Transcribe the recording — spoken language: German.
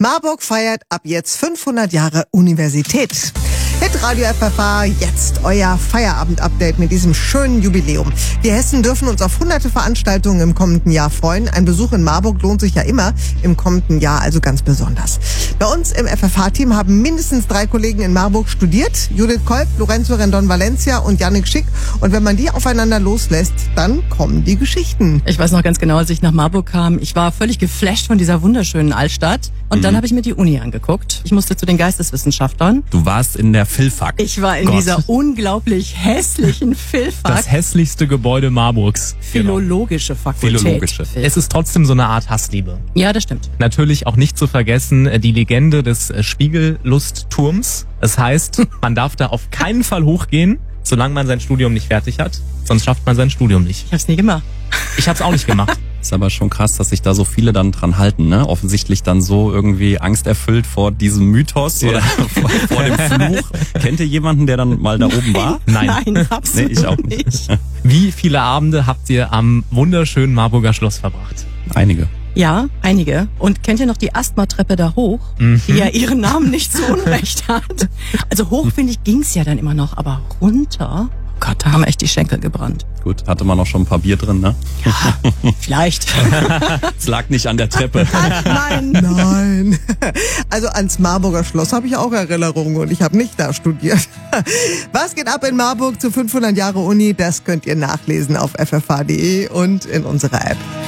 Marburg feiert ab jetzt 500 Jahre Universität. Hitradio FFH, jetzt euer Feierabend-Update mit diesem schönen Jubiläum. Wir Hessen dürfen uns auf hunderte Veranstaltungen im kommenden Jahr freuen. Ein Besuch in Marburg lohnt sich ja immer, im kommenden Jahr also ganz besonders. Bei uns im FFH-Team haben mindestens 3 Kollegen in Marburg studiert. Judith Kolb, Lorenzo Rendon-Valencia und Yannick Schick. Und wenn man die aufeinander loslässt, dann kommen die Geschichten. Ich weiß noch ganz genau, als ich nach Marburg kam, ich war völlig geflasht von dieser wunderschönen Altstadt. Und dann habe ich mir die Uni angeguckt. Ich musste zu den Geisteswissenschaftlern. Du warst in der Philfak. Ich war in dieser unglaublich hässlichen Philfak. Das hässlichste Gebäude Marburgs. Philologische Fakultät. Philologische. Es ist trotzdem so eine Art Hassliebe. Ja, das stimmt. Natürlich auch nicht zu vergessen die Legende des Spiegelustturms. Das heißt, man darf da auf keinen Fall hochgehen, solange man sein Studium nicht fertig hat. Sonst schafft man sein Studium nicht. Ich hab's nie gemacht. Ich hab's auch nicht gemacht. Ist aber schon krass, dass sich da so viele dann dran halten, ne? Offensichtlich dann so irgendwie angsterfüllt vor diesem Mythos oder vor dem Fluch. Kennt ihr jemanden, der dann mal da oben war? Nein, absolut ich auch nicht. Wie viele Abende habt ihr am wunderschönen Marburger Schloss verbracht? Einige. Ja, einige. Und kennt ihr noch die Asthma-Treppe da hoch, die ja ihren Namen nicht zu Unrecht hat? Also hoch, finde ich, ging's ja dann immer noch, aber runter? Oh Gott, da haben echt die Schenkel gebrannt. Gut, hatte man auch schon ein paar Bier drin, ne? Ja, vielleicht. Es lag nicht an der Treppe. Nein. Also ans Marburger Schloss habe ich auch Erinnerungen und ich habe nicht da studiert. Was geht ab in Marburg zu 500 Jahre Uni? Das könnt ihr nachlesen auf ffh.de und in unserer App.